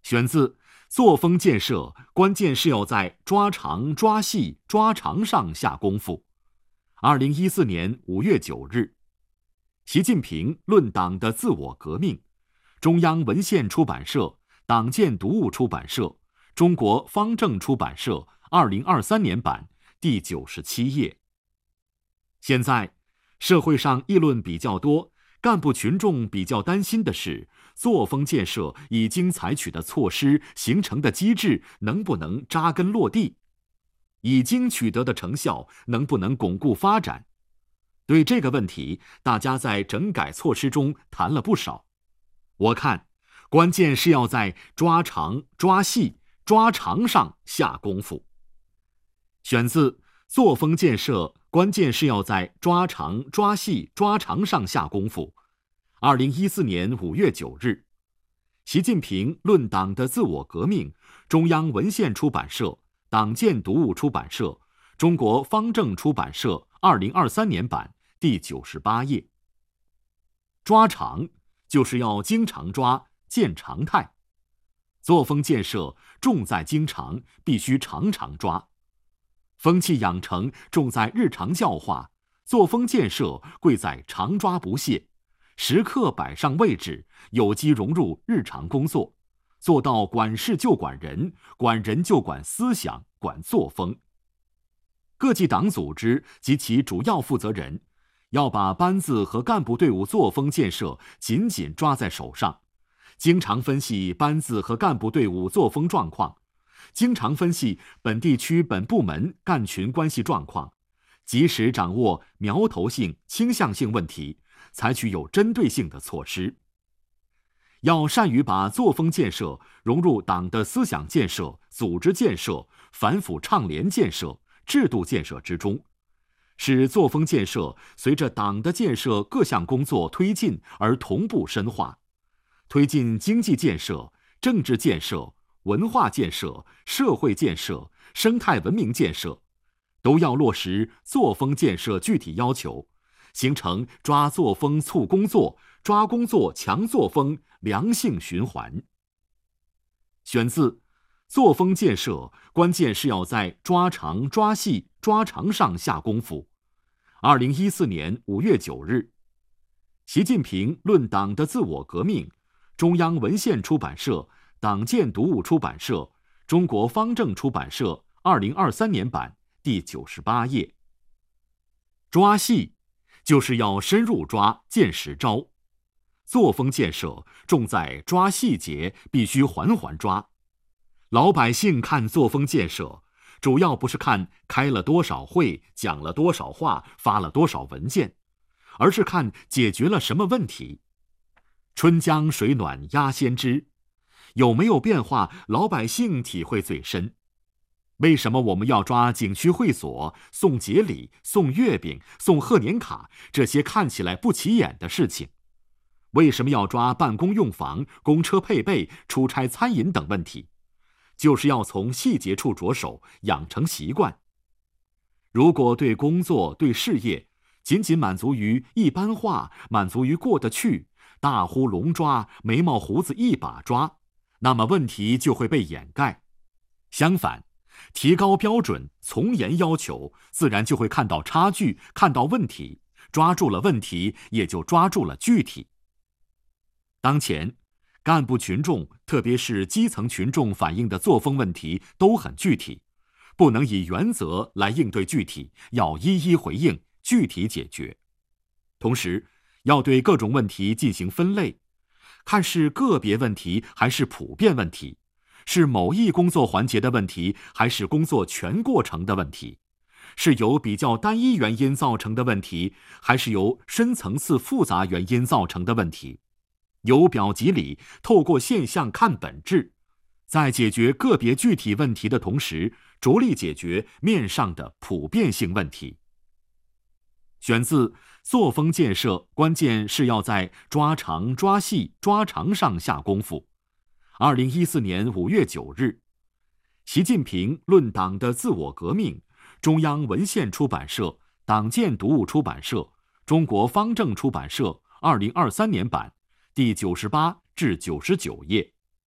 选自作风建设，关键是要在抓长、抓细、抓长上下功夫。2014年5月9日，习近平论党的自我革命，中央文献出版社、党建读物出版社、中国方正出版社2023年版第97页。现在，社会上议论比较多，干部群众比较担心的是，作风建设已经采取的措施形成的机制能不能扎根落地，已经取得的成效能不能巩固发展。对这个问题，大家在整改措施中谈了不少。我看，关键是要在抓长、抓细、抓长上下功夫。选自作风建设，关键是要在抓长、抓细、抓长上下功夫。2014年5月9日，习近平论党的自我革命，中央文献出版社、党建读物出版社、中国方正出版社2023年版第98页。抓长就是要经常抓，建常态。作风建设重在经常，必须常常抓。风气养成重在日常教化，作风建设贵在常抓不懈，时刻摆上位置，有机融入日常工作，做到管事就管人，管人就管思想，管作风。各级党组织及其主要负责人要把班子和干部队伍作风建设紧紧抓在手上，经常分析班子和干部队伍作风状况，经常分析本地区本部门干群关系状况，及时掌握苗头性、倾向性问题，采取有针对性的措施。要善于把作风建设融入党的思想建设、组织建设、反腐倡廉建设、制度建设之中，使作风建设随着党的建设各项工作推进而同步深化，推进经济建设、政治建设、文化建设、社会建设、生态文明建设，都要落实作风建设具体要求，形成抓作风促工作、抓工作强作风良性循环。选自作风建设，关键是要在抓长、抓细、抓长上下功夫。2014年5月9日，习近平论党的自我革命，中央文献出版社、党建读物出版社、中国方正出版社2023年版第98页。抓细就是要深入抓，见实招。作风建设重在抓细节，必须缓缓抓。老百姓看作风建设，主要不是看开了多少会、讲了多少话、发了多少文件，而是看解决了什么问题。春江水暖鸭先知，有没有变化，老百姓体会最深。为什么我们要抓景区会所、送节礼、送月饼、送贺年卡这些看起来不起眼的事情？为什么要抓办公用房、公车配备、出差餐饮等问题？就是要从细节处着手，养成习惯。如果对工作、对事业仅仅满足于一般化，满足于过得去，大呼龙抓，眉毛胡子一把抓，那么问题就会被掩盖。相反，提高标准，从严要求，自然就会看到差距，看到问题，抓住了问题，也就抓住了具体。当前，干部群众，特别是基层群众反映的作风问题都很具体，不能以原则来应对具体，要一一回应，具体解决。同时，要对各种问题进行分类，看是个别问题还是普遍问题，是某一工作环节的问题还是工作全过程的问题，是由比较单一原因造成的问题，还是由深层次复杂原因造成的问题。由表及里，透过现象看本质，在解决个别具体问题的同时，着力解决面上的普遍性问题。选自作风建设，关键是要在抓长、抓细、抓长上下功夫。2014年5月9日，习近平论党的自我革命，中央文献出版社、党建读物出版社、中国方正出版社2023年版第98至99页。